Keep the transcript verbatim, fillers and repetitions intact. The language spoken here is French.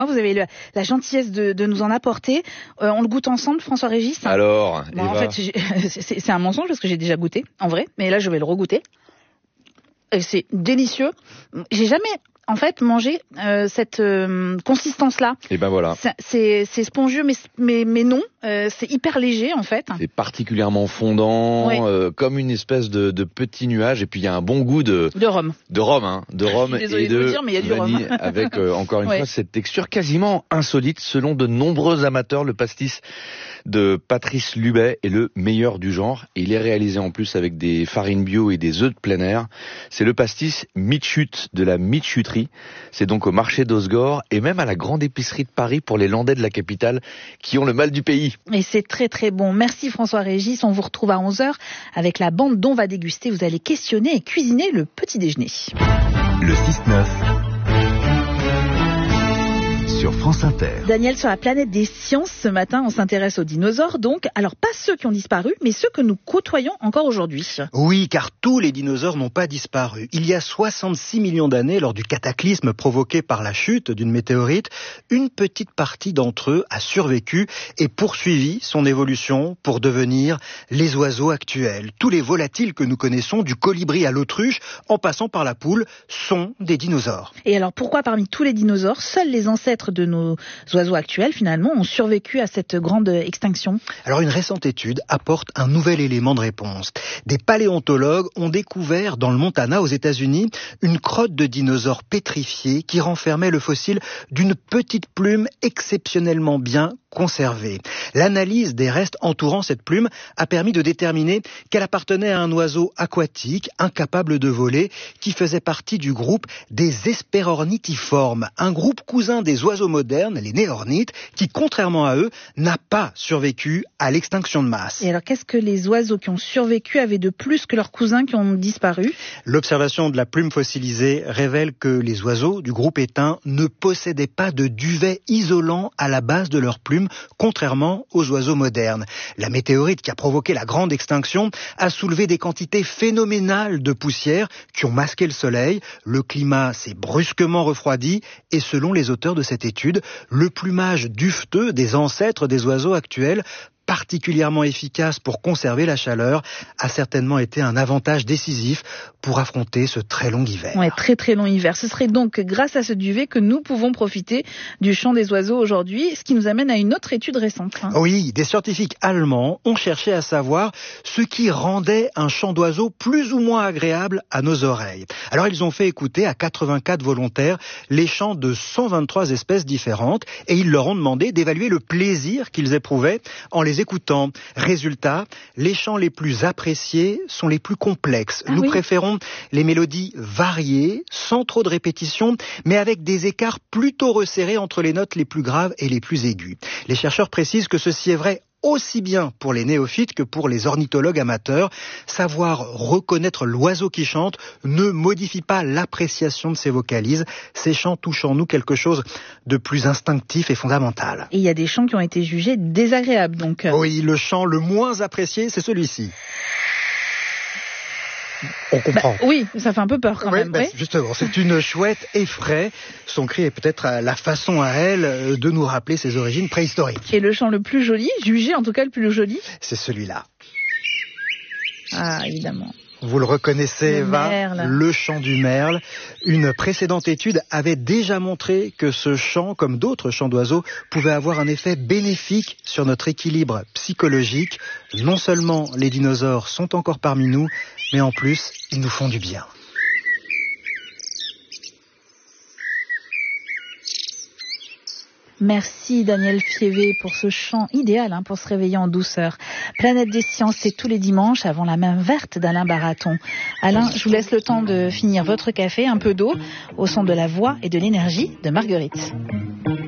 Vous avez la, la gentillesse de, de nous en apporter. Euh, on le goûte ensemble, François-Régis. Alors, bon, en fait, c'est, c'est un mensonge parce que j'ai déjà goûté, en vrai. Mais là, je vais le regoûter. Et c'est délicieux. J'ai jamais, en fait, mangé euh, cette euh, consistance-là. Et ben voilà. C'est, c'est, c'est spongieux, mais, mais, mais non. Euh, c'est hyper léger, en fait. C'est particulièrement fondant, oui. euh, comme une espèce de, de petit nuage. Et puis, il y a un bon goût de... De rhum. De rhum, hein. De rhum et de, de dire, mais il y a du vanille, rhum. avec, euh, encore une ouais. fois, cette texture quasiment insolite. Selon de nombreux amateurs, le pastis de Patrice Lubet est le meilleur du genre. Et il est réalisé en plus avec des farines bio et des œufs de plein air. C'est le pastis Mitchut de la Mitchuterie. C'est donc au marché d'Osgore et même à la grande épicerie de Paris pour les Landais de la capitale qui ont le mal du pays. Et c'est très très bon. Merci François-Régis. On vous retrouve à onze heures avec la bande dont va déguster. Vous allez questionner et cuisiner le petit déjeuner. Le six neuf sur France Inter. Daniel, sur la planète des sciences, ce matin, on s'intéresse aux dinosaures, donc. Alors, pas ceux qui ont disparu, mais ceux que nous côtoyons encore aujourd'hui. Oui, car tous les dinosaures n'ont pas disparu. Il y a soixante-six millions d'années, lors du cataclysme provoqué par la chute d'une météorite, une petite partie d'entre eux a survécu et poursuivi son évolution pour devenir les oiseaux actuels. Tous les volatiles que nous connaissons, du colibri à l'autruche, en passant par la poule, sont des dinosaures. Et alors, pourquoi parmi tous les dinosaures, seuls les ancêtres de nos oiseaux actuels, finalement, ont survécu à cette grande extinction? Alors, une récente étude apporte un nouvel élément de réponse. Des paléontologues ont découvert dans le Montana, aux États-Unis, une crotte de dinosaure pétrifiée qui renfermait le fossile d'une petite plume exceptionnellement bien conservée. L'analyse des restes entourant cette plume a permis de déterminer qu'elle appartenait à un oiseau aquatique, incapable de voler, qui faisait partie du groupe des Hesperornithiformes, un groupe cousin des oiseaux modernes, les néornites, qui, contrairement à eux, n'a pas survécu à l'extinction de masse. Et alors, qu'est-ce que les oiseaux qui ont survécu avaient de plus que leurs cousins qui ont disparu? L'observation de la plume fossilisée révèle que les oiseaux du groupe éteint ne possédaient pas de duvet isolant à la base de leur plume, contrairement aux oiseaux modernes. La météorite qui a provoqué la grande extinction a soulevé des quantités phénoménales de poussière qui ont masqué le soleil. Le climat s'est brusquement refroidi et selon les auteurs de cette étude, le plumage duveteux des ancêtres des oiseaux actuels, particulièrement efficace pour conserver la chaleur, a certainement été un avantage décisif pour affronter ce très long hiver. Ouais, très très long hiver. Ce serait donc grâce à ce duvet que nous pouvons profiter du chant des oiseaux aujourd'hui, ce qui nous amène à une autre étude récente. Hein. Oui, des scientifiques allemands ont cherché à savoir ce qui rendait un chant d'oiseau plus ou moins agréable à nos oreilles. Alors ils ont fait écouter à quatre-vingt-quatre volontaires les chants de cent vingt-trois espèces différentes et ils leur ont demandé d'évaluer le plaisir qu'ils éprouvaient en les écoutant. Résultat, les chants les plus appréciés sont les plus complexes. Ah, Nous oui. préférons les mélodies variées, sans trop de répétitions, mais avec des écarts plutôt resserrés entre les notes les plus graves et les plus aiguës. Les chercheurs précisent que ceci est vrai aussi bien pour les néophytes que pour les ornithologues amateurs. Savoir reconnaître l'oiseau qui chante ne modifie pas l'appréciation de ses vocalises. Ces chants touchent en nous quelque chose de plus instinctif et fondamental. Et il y a des chants qui ont été jugés désagréables, donc. Oui, le chant le moins apprécié, c'est celui-ci. On comprend. Bah, oui, ça fait un peu peur quand oui, même. bah, oui. Justement, c'est une chouette effraie. Son cri est peut-être la façon à elle de nous rappeler ses origines préhistoriques. Et le chant le plus joli, jugé en tout cas le plus joli, c'est celui-là. Ah, évidemment. Vous le reconnaissez, le Eva, merle. Le chant du merle. Une précédente étude avait déjà montré que ce chant, comme d'autres chants d'oiseaux, pouvait avoir un effet bénéfique sur notre équilibre psychologique. Non seulement les dinosaures sont encore parmi nous, mais en plus, ils nous font du bien. Merci Daniel Fievé pour ce chant idéal hein, pour se réveiller en douceur. Planète des sciences, c'est tous les dimanches avant la main verte d'Alain Baraton. Alain, je vous laisse le temps de finir votre café, un peu d'eau, au son de la voix et de l'énergie de Marguerite.